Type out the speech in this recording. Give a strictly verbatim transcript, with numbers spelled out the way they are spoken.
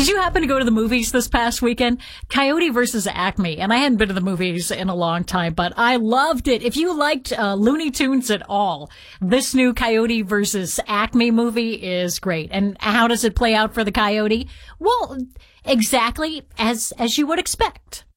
Did you happen to go to the movies this past weekend? Coyote versus Acme. And I hadn't been to the movies in a long time, but I loved it. If you liked uh, Looney Tunes at all, this new Coyote versus Acme movie is great. And how does it play out for the Coyote? Well, exactly as as you would expect.